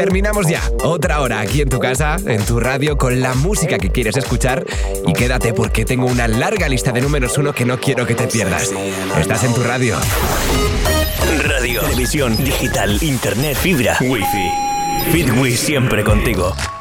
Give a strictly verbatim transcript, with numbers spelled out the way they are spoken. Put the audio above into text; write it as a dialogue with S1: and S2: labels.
S1: Terminamos ya. Otra hora aquí en tu casa, en tu radio, con la música que quieres escuchar. Y quédate porque tengo una larga lista de números uno que no quiero que te pierdas. Estás en tu radio.
S2: Radio, televisión, digital, internet, fibra, wifi. Fitwi siempre contigo.